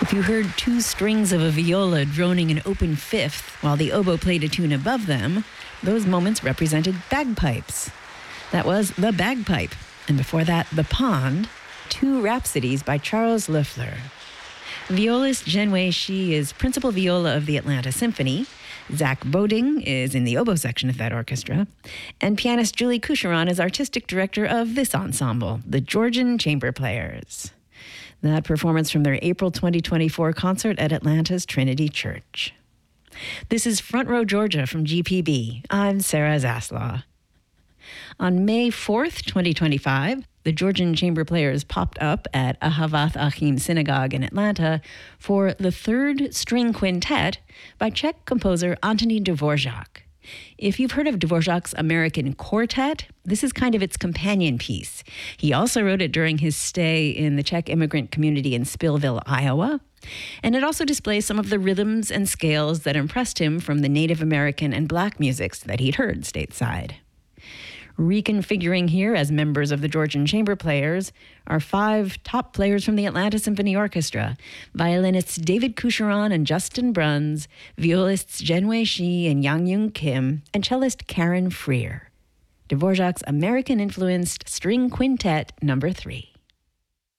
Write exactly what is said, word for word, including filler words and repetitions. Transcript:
If you heard two strings of a viola droning an open fifth while the oboe played a tune above them, those moments represented bagpipes. That was The Bagpipe, and before that, The Pond, two rhapsodies by Charles Loeffler. Violist Zhenwei Shi is principal viola of the Atlanta Symphony. Zach Boding is in the oboe section of that orchestra. And pianist Julie Coucheron is artistic director of this ensemble, the Georgian Chamber Players. That performance from their April twenty twenty-four concert at Atlanta's Trinity Church. This is Front Row Georgia from G P B. I'm Sarah Zaslaw. On May fourth, twenty twenty-five, the Georgian Chamber Players popped up at Ahavath Achim Synagogue in Atlanta for the third string quintet by Czech composer Antoni Dvorak. If you've heard of Dvorak's American Quartet, this is kind of its companion piece. He also wrote it during his stay in the Czech immigrant community in Spillville, Iowa. And it also displays some of the rhythms and scales that impressed him from the Native American and Black musics that he'd heard stateside. Reconfiguring here as members of the Georgian Chamber Players are five top players from the Atlanta Symphony Orchestra: violinists David Coucheron and Justin Bruns, violists Zhenwei Shi and Yang Yoon Kim, and cellist Karen Freer. Dvorak's American-influenced string quintet number three.